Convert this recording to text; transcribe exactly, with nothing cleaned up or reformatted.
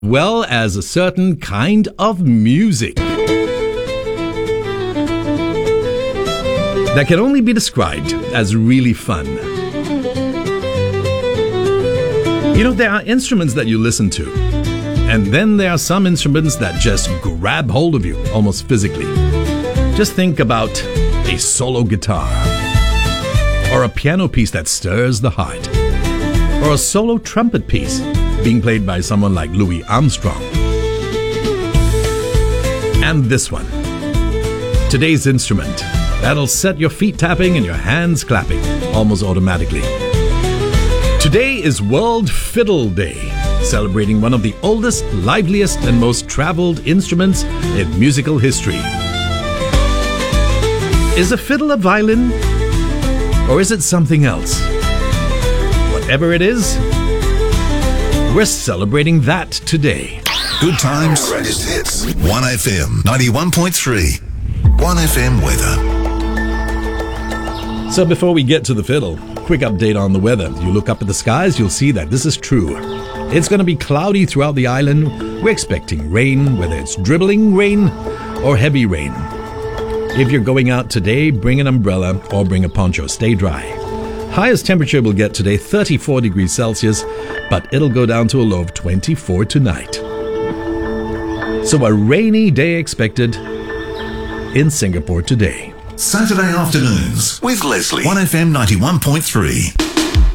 well as a certain kind of music that can only be described as really fun. You know, there are instruments that you listen to, and then there are some instruments that just grab hold of you, almost physically. Just think about a solo guitar, or a piano piece that stirs the heart, or a solo trumpet piece being played by someone like Louis Armstrong. And this one, today's instrument, that'll set your feet tapping and your hands clapping almost automatically. Today is World Fiddle Day, celebrating one of the oldest, liveliest, and most traveled instruments in musical history. Is a fiddle a violin? Or is it something else? Whatever it is, we're celebrating that today. Good times, greatest hits. one F M ninety-one point three. one F M weather. So before we get to the fiddle, quick update on the weather. You look up at the skies, you'll see that this is true. It's going to be cloudy throughout the island. We're expecting rain, whether it's dribbling rain or heavy rain. If you're going out today, bring an umbrella or bring a poncho. Stay dry. Highest temperature we'll get today, thirty-four degrees Celsius, but it'll go down to a low of twenty-four tonight. So a rainy day expected in Singapore today. Saturday afternoons with Leslie. one F M ninety-one point three.